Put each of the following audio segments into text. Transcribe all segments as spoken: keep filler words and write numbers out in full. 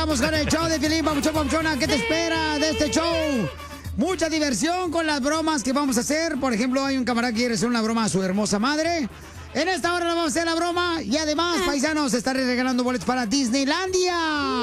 Regresamos con el show de Piolín, papuchón, papuchona. ¿Qué te espera de este show? Mucha diversión con las bromas que vamos a hacer. Por ejemplo, hay un camarada que quiere hacer una broma a su hermosa madre. En esta hora le vamos a hacer la broma. Y además, paisanos, estaré regalando boletos para Disneylandia.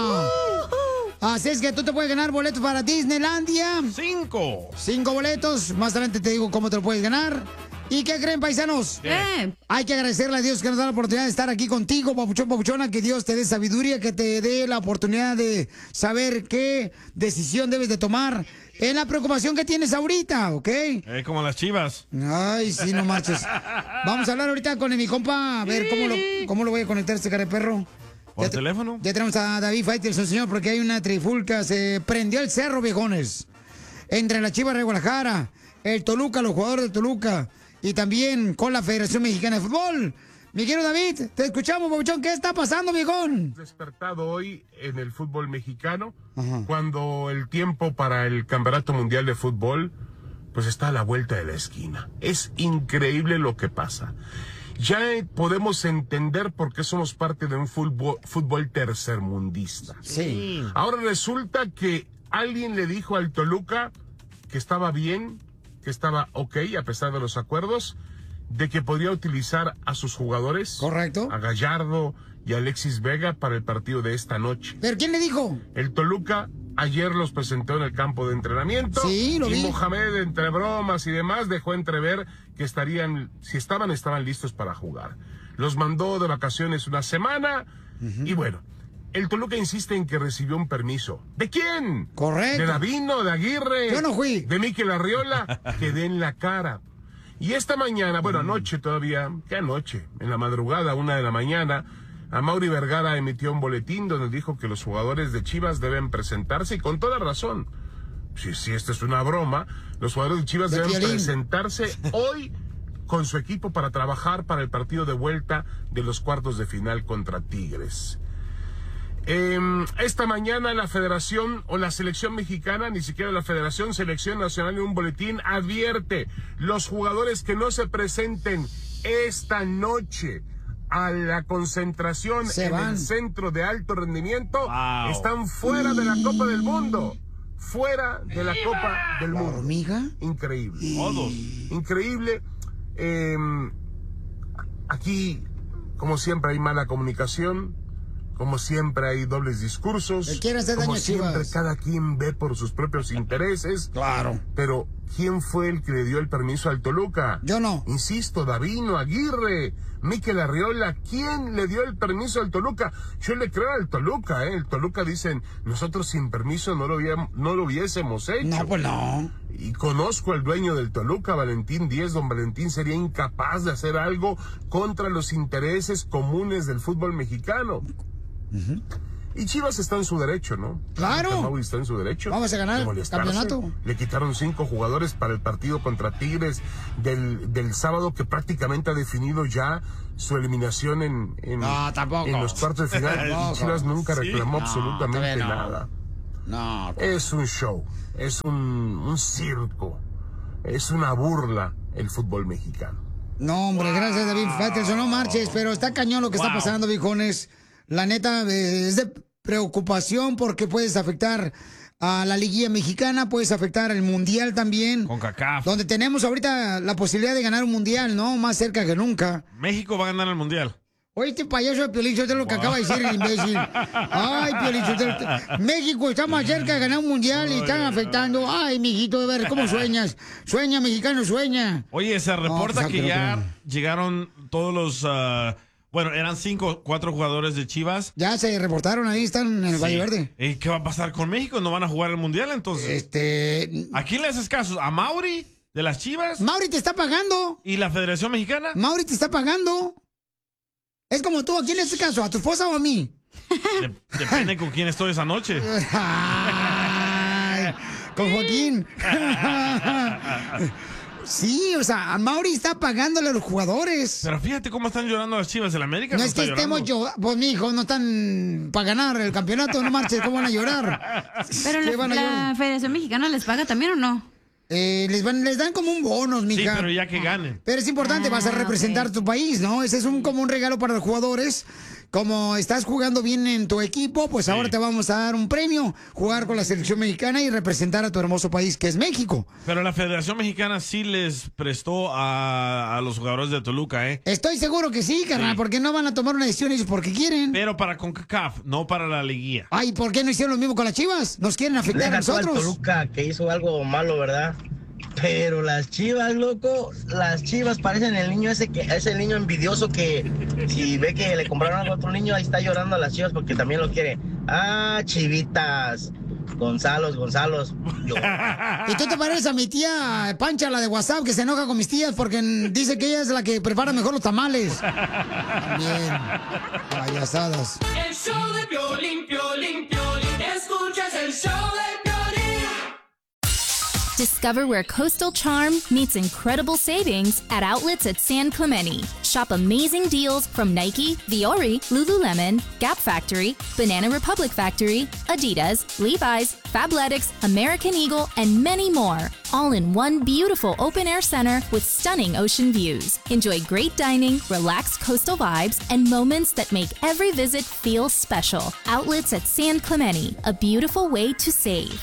Así es que tú te puedes ganar boletos para Disneylandia. Cinco. Cinco boletos. Más adelante te digo cómo te lo puedes ganar. ¿Y qué creen, paisanos? ¿Qué? Hay que agradecerle a Dios que nos da la oportunidad de estar aquí contigo, papuchón, papuchona. Que Dios te dé sabiduría, que te dé la oportunidad de saber qué decisión debes de tomar en la preocupación que tienes ahorita, ¿ok? Eh, como las Chivas. Ay, sí, no marches. Vamos a hablar ahorita con mi compa, a ver cómo lo, cómo lo voy a conectar este cara de perro. ¿Por Ya te- teléfono? Ya tenemos a David Faitelson, señor, porque hay una trifulca. Se prendió el cerro, viejones. Entre la Chivas de Guadalajara, el Toluca, los jugadores de Toluca, y también con la Federación Mexicana de Fútbol. Mi querido David, te escuchamos, papuchón. ¿Qué está pasando, viejón? Despertado hoy en el fútbol mexicano, Ajá. cuando el tiempo para el Campeonato Mundial de Fútbol pues está a la vuelta de la esquina. Es increíble lo que pasa. Ya eh, podemos entender por qué somos parte de un fútbol, fútbol tercermundista. Sí. Ahora resulta que alguien le dijo al Toluca que estaba bien, que estaba ok a pesar de los acuerdos, de que podría utilizar a sus jugadores. Correcto. A Gallardo y a Alexis Vega para el partido de esta noche. ¿Pero quién le dijo? El Toluca ayer los presentó en el campo de entrenamiento. Sí, lo y vi. Mohamed, entre bromas y demás, dejó entrever que estarían, si estaban, estaban listos para jugar. Los mandó de vacaciones una semana. Y bueno, el Toluca insiste en que recibió un permiso. ¿De quién? Correcto. ¿De Davino, de Aguirre? Yo no fui. ¿De Mikel Arriola? Que den la cara. Y esta mañana, bueno, anoche todavía, ¿qué anoche? En la madrugada, una de la mañana, Amaury Vergara emitió un boletín donde dijo que los jugadores de Chivas deben presentarse, y con toda razón. Si, si esta es una broma, los jugadores de Chivas De deben Piolín. presentarse hoy con su equipo para trabajar para el partido de vuelta de los cuartos de final contra Tigres. Eh, esta mañana la Federación o la Selección Mexicana, ni siquiera la Federación, Selección Nacional, en un boletín advierte: los jugadores que no se presenten esta noche a la concentración Se en van. el centro de alto rendimiento, Wow. están fuera de la Copa del Mundo. Fuera de la Copa del ¿La Mundo. hormiga? Increíble. Todos. Increíble. Eh, aquí, como siempre, hay mala comunicación. Como siempre, hay dobles discursos. Le quiere hacer Como daño a siempre, Chivas. cada quien ve por sus propios intereses. Claro. Pero, ¿quién fue el que le dio el permiso al Toluca? Yo no. Insisto, Davino, Aguirre, Mikel Arriola. ¿Quién le dio el permiso al Toluca? Yo le creo al Toluca, ¿eh? El Toluca dicen, nosotros sin permiso no lo, hubiéramos- no lo hubiésemos hecho. No, pues no. Y conozco al dueño del Toluca, Valentín Díez. Don Valentín sería incapaz de hacer algo contra los intereses comunes del fútbol mexicano. Y Chivas está en su derecho, ¿no? Claro. Mauri está en su derecho. Vamos a ganar de el molestarse. campeonato. Le quitaron cinco jugadores para el partido contra Tigres del, del sábado, que prácticamente ha definido ya su eliminación en, en, No, tampoco. en los cuartos de final. Tampoco. Y Chivas nunca Sí. reclamó No, absolutamente todavía no. nada. No. Es un show, es un, un circo, es una burla el fútbol mexicano. No, hombre, gracias, David Faitelson. No marches, pero está cañón lo que está Wow. pasando, viejones. La neta, eh, es de preocupación porque puedes afectar a la liguilla mexicana, puedes afectar al mundial también. Con CACAF. Donde tenemos ahorita la posibilidad de ganar un mundial, ¿no? Más cerca que nunca. México va a ganar el mundial. Oye, este payaso de Piolín Sotelo, lo que acaba de decir el imbécil. Ay, Piolín Sotelo, México está más cerca de ganar un mundial y están afectando. Ay, mijito, de ver, ¿cómo sueñas? Sueña, mexicano, sueña. Oye, se reporta pues, que pero ya que- llegaron todos los... ah, bueno, eran cinco, cuatro jugadores de Chivas. Ya se reportaron, ahí están en el Sí. Valle Verde. ¿Y qué va a pasar con México? ¿No van a jugar el mundial entonces? Este... ¿A quién le haces caso? ¿A Mauri de las Chivas? Mauri te está pagando. ¿Y la Federación Mexicana? Mauri te está pagando. Es como tú, ¿a quién le haces caso? ¿A tu esposa o a mí? De- depende con quién estoy esa noche. Ay, con Joaquín. Sí, o sea, a Mauri está pagándole a los jugadores. Pero fíjate cómo están llorando las Chivas. El América No no es que está estemos llorando. yo, pues mi hijo, no están para ganar el campeonato, no marches, ¿cómo van a llorar? Pero ¿Qué la, van a la llorar? Federación Mexicana les paga también, ¿o no? Eh, les, van, les dan como un bonus, Sí, mija. pero ya que ganen. Pero es importante, vas a Ah, representar ok. tu país, ¿no? Ese es un, como un regalo para los jugadores como estás jugando bien en tu equipo, pues Sí. ahora te vamos a dar un premio, jugar con la selección mexicana y representar a tu hermoso país, que es México. Pero la Federación Mexicana sí les prestó a, a los jugadores de Toluca, ¿eh? Estoy seguro que sí, carnal, Sí. porque no van a tomar una decisión ellos porque quieren. Pero para CONCACAF, no para la liguilla. Ay, ¿por qué no hicieron lo mismo con las Chivas? Nos quieren afectar a Deja tú al nosotros. Toluca que hizo algo malo, ¿verdad? Pero las Chivas, loco, las Chivas parecen el niño ese que es el niño envidioso que si ve que le compraron algo a otro niño, ahí está llorando a las Chivas porque también lo quiere. Ah, chivitas. Gonzalos, Gonzalos. Yo. ¿Y tú te pareces a mi tía Pancha, la de WhatsApp, que se enoja con mis tías porque dice que ella es la que prepara mejor los tamales? También. Payasadas. El show de Piolín, Piolín, Piolín. Escuchas el show de Piolín. Discover where coastal charm meets incredible savings at outlets at San Clemente. Shop amazing deals from Nike, Viore, Lululemon, Gap Factory, Banana Republic Factory, Adidas, Levi's, Fabletics, American Eagle, and many more. All in one beautiful open-air center with stunning ocean views. Enjoy great dining, relaxed coastal vibes, and moments that make every visit feel special. Outlets at San Clemente, a beautiful way to save.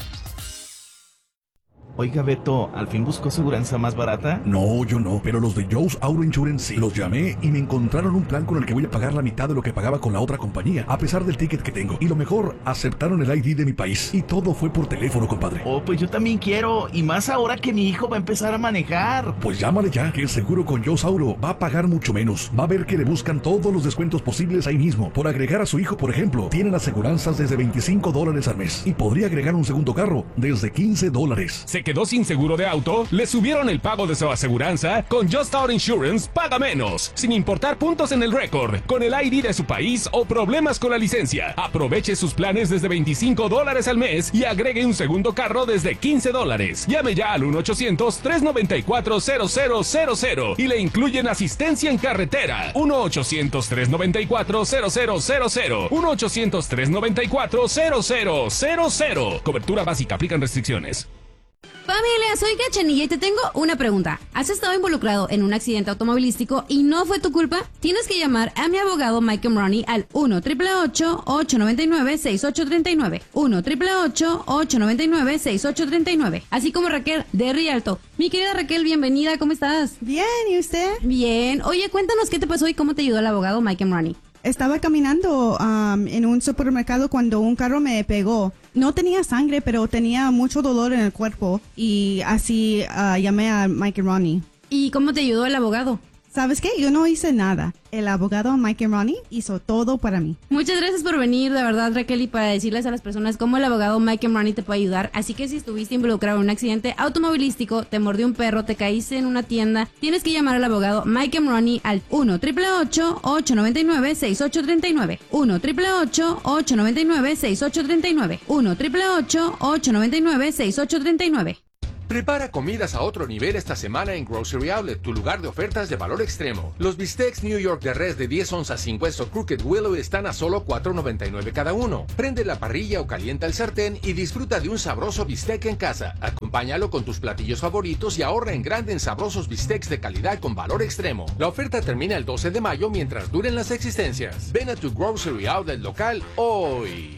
Oiga, Beto, ¿al fin buscó aseguranza más barata? No, yo no, pero los de Joe's Auto Insurance sí. Los llamé y me encontraron un plan con el que voy a pagar la mitad de lo que pagaba con la otra compañía, a pesar del ticket que tengo. Y lo mejor, aceptaron el I D de mi país. Y todo fue por teléfono, compadre. Oh, pues yo también quiero, y más ahora que mi hijo va a empezar a manejar. Pues llámale ya, que el seguro con Joe's Auto va a pagar mucho menos. Va a ver que le buscan todos los descuentos posibles ahí mismo. Por agregar a su hijo, por ejemplo, tienen aseguranzas desde veinticinco dólares al mes. Y podría agregar un segundo carro desde quince dólares. ¿Se quedó sin seguro de auto? ¿Le subieron el pago de su aseguranza? Con Just Auto Insurance paga menos, sin importar puntos en el récord, con el I D de su país o problemas con la licencia. Aproveche sus planes desde veinticinco dólares al mes y agregue un segundo carro desde quince dólares. Llame ya al uno ochocientos, tres noventa y cuatro, cero cero cero cero y le incluyen asistencia en carretera. uno ochocientos, tres noventa y cuatro, cero cero cero cero. uno ochocientos, tres noventa y cuatro, cero cero cero cero. Cobertura básica, aplican restricciones. Familia, soy Cachanilla y te tengo una pregunta. ¿Has estado involucrado en un accidente automovilístico y no fue tu culpa? Tienes que llamar a mi abogado Mike Romney al uno, ocho ocho ocho, ocho nueve nueve, seis ocho tres nueve. uno, ocho ocho ocho, ocho nueve nueve, seis ocho tres nueve. Así como Raquel de Rialto. Mi querida Raquel, bienvenida, ¿cómo estás? Bien, ¿y usted? Bien. Oye, cuéntanos qué te pasó y cómo te ayudó el abogado Mike Romney. Estaba caminando um, en un supermercado cuando un carro me pegó. No tenía sangre, pero tenía mucho dolor en el cuerpo y así uh, llamé a Mike y Ronnie. ¿Y cómo te ayudó el abogado? ¿Sabes qué? Yo no hice nada. El abogado Mike y Ronnie hizo todo para mí. Muchas gracias por venir, de verdad, Raquel, y para decirles a las personas cómo el abogado Mike Ronnie te puede ayudar. Así que si estuviste involucrado en un accidente automovilístico, te mordió un perro, te caíste en una tienda, tienes que llamar al abogado Mike Ronnie al uno, ocho ocho ocho, ocho nueve nueve, seis ocho tres nueve. uno, ocho ocho ocho, ocho nueve nueve, seis ocho tres nueve. uno, ocho ocho ocho, ocho nueve nueve, seis ocho tres nueve. Prepara comidas a otro nivel esta semana en Grocery Outlet, tu lugar de ofertas de valor extremo. Los bistecs New York de res de diez onzas sin hueso Crooked Willow están a solo cuatro noventa y nueve cada uno. Prende la parrilla o calienta el sartén y disfruta de un sabroso bistec en casa. Acompáñalo con tus platillos favoritos y ahorra en grande en sabrosos bistecs de calidad con valor extremo. La oferta termina el doce de mayo mientras duren las existencias. Ven a tu Grocery Outlet local hoy.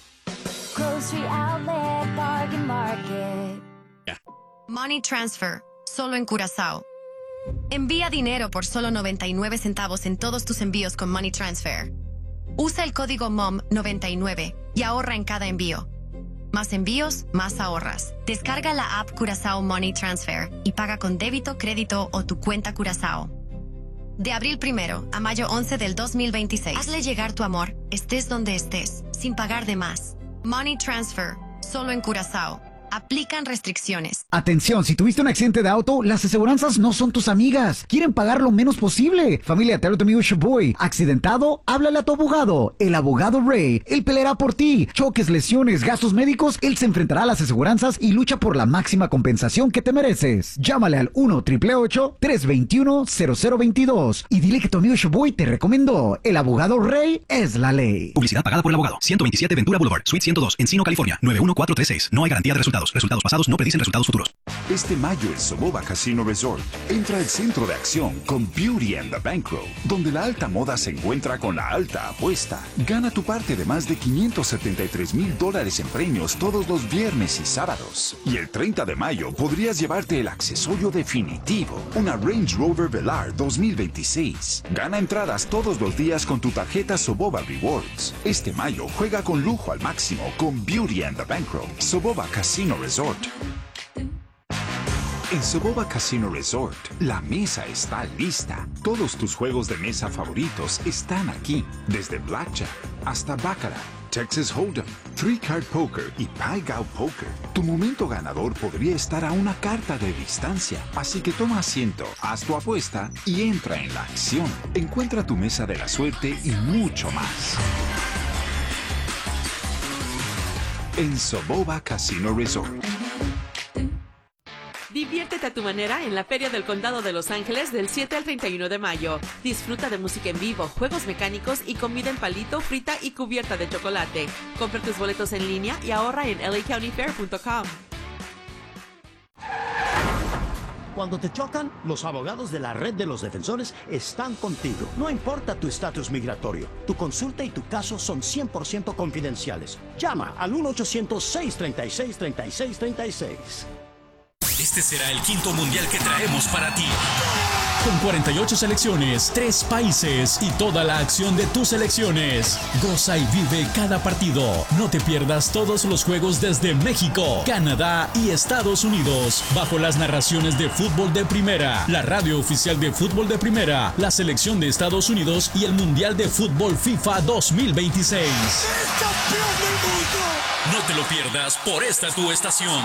Grocery Outlet, Bargain Market. Money Transfer, solo en Curazao. Envía dinero por solo noventa y nueve centavos en todos tus envíos con Money Transfer. Usa el código M O M noventa y nueve y ahorra en cada envío. Más envíos, más ahorras. Descarga la app Curazao Money Transfer y paga con débito, crédito o tu cuenta Curazao. De abril primero a mayo once del dos mil veintiséis, hazle llegar tu amor, estés donde estés, sin pagar de más. Money Transfer, solo en Curazao. Aplican restricciones. Atención, si tuviste un accidente de auto, las aseguranzas no son tus amigas. Quieren pagar lo menos posible. Familia, te habla tu amigo Shaboy. ¿Accidentado? Háblale a tu abogado. El abogado Ray. Él peleará por ti. Choques, lesiones, gastos médicos. Él se enfrentará a las aseguranzas y lucha por la máxima compensación que te mereces. Llámale al uno, ocho ocho ocho, tres dos uno, cero cero dos dos y dile que tu amigo Shaboy te recomendó. El abogado Ray es la ley. Publicidad pagada por el abogado. ciento veintisiete Ventura Boulevard, Suite ciento dos, Encino, California, nueve uno cuatro tres seis. No hay garantía de resultados. resultados. Resultados pasados no predicen resultados futuros. Este mayo en Soboba Casino Resort, entra al centro de acción con Beauty and the Bankroll, donde la alta moda se encuentra con la alta apuesta. Gana tu parte de más de quinientos setenta y tres mil dólares en premios todos los viernes y sábados. Y el treinta de mayo podrías llevarte el accesorio definitivo, una Range Rover Velar dos mil veintiséis. Gana entradas todos los días con tu tarjeta Soboba Rewards. Este mayo juega con lujo al máximo con Beauty and the Bankroll. Soboba Casino Resort. En Soboba Casino Resort, la mesa está lista. Todos tus juegos de mesa favoritos están aquí, desde Blackjack hasta Baccarat, Texas Hold'em, Three Card Poker y Pai Gow Poker. Tu momento ganador podría estar a una carta de distancia, así que toma asiento, haz tu apuesta y entra en la acción. Encuentra tu mesa de la suerte y mucho más en Soboba Casino Resort. Diviértete a tu manera en la Feria del Condado de Los Ángeles del siete al treinta y uno de mayo. Disfruta de música en vivo, juegos mecánicos y comida en palito, frita y cubierta de chocolate. Compra tus boletos en línea y ahorra en L A County Fair punto com. Cuando te chocan, los abogados de la Red de los Defensores están contigo. No importa tu estatus migratorio, tu consulta y tu caso son cien por ciento confidenciales. Llama al uno ochocientos, seis treinta y seis, treinta y seis treinta y seis. Este será el quinto mundial que traemos para ti. Con cuarenta y ocho selecciones, tres países y toda la acción de tus selecciones. Goza y vive cada partido. No te pierdas todos los juegos desde México, Canadá y Estados Unidos. Bajo las narraciones de Fútbol de Primera, la radio oficial de Fútbol de Primera, la selección de Estados Unidos y el Mundial de Fútbol FIFA dos mil veintiséis. No te lo pierdas por esta tu estación.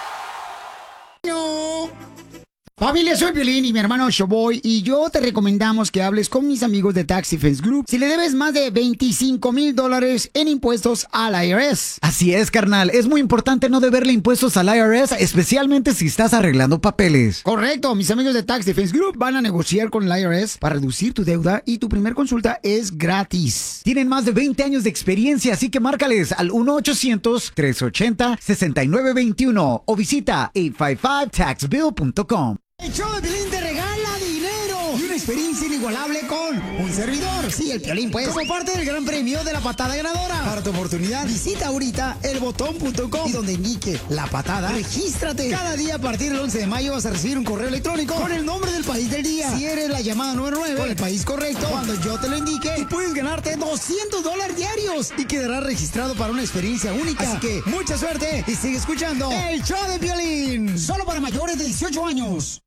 Familia, soy Piolín y mi hermano Showboy y yo te recomendamos que hables con mis amigos de Tax Defense Group si le debes más de veinticinco mil dólares en impuestos al I R S. Así es, carnal. Es muy importante no deberle impuestos al I R S, especialmente si estás arreglando papeles. Correcto. Mis amigos de Tax Defense Group van a negociar con el I R S para reducir tu deuda y tu primer consulta es gratis. Tienen más de veinte años de experiencia, así que márcales al uno ochocientos, tres ochenta, sesenta y nueve veintiuno o visita ocho cinco cinco tax bill punto com. El show de Piolín te regala dinero y una experiencia inigualable con un servidor. Sí, el Piolín, pues. Como parte del gran premio de la patada ganadora. Para tu oportunidad, visita ahorita el botón punto com y donde indique la patada, regístrate. Cada día a partir del once de mayo vas a recibir un correo electrónico con el nombre del país del día. Si eres la llamada número nueve con el país correcto, cuando yo te lo indique, y puedes ganarte doscientos dólares diarios y quedarás registrado para una experiencia única. Así que mucha suerte y sigue escuchando el show de Piolín. Solo para mayores de dieciocho años.